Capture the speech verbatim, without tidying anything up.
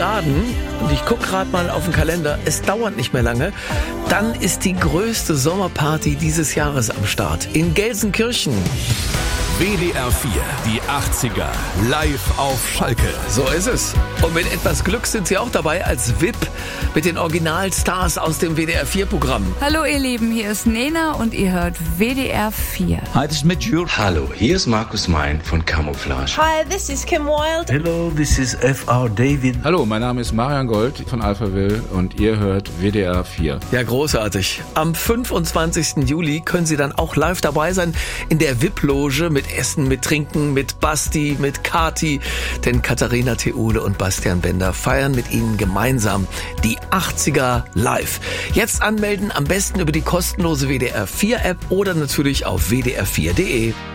Gaden, und ich gucke gerade mal auf den Kalender, es dauert nicht mehr lange, dann ist die größte Sommerparty dieses Jahres am Start in Gelsenkirchen. W D R vier, die achtziger, live auf Schalke. So ist es. Und mit etwas Glück sind Sie auch dabei als V I P mit den Originalstars aus dem W D R vier Programm. Hallo ihr Lieben, hier ist Nena und ihr hört W D R vier. Hi, this is Mitch Jules. Hallo, hier ist Markus Mein von Camouflage. Hi, this is Kim Wilde. Hello, this is F R David. Hallo, mein Name ist Marian Gold von Alphaville und ihr hört W D R vier. Ja, großartig. Am fünfundzwanzigsten Juli können Sie dann auch live dabei sein in der V I P-Loge mit Essen, mit Trinken, mit Basti, mit Kati. Denn Katharina Theule und Bastian Bender feiern mit Ihnen gemeinsam die achtziger live. Jetzt anmelden, am besten über die kostenlose W D R vier App oder natürlich auf w d r vier punkt de.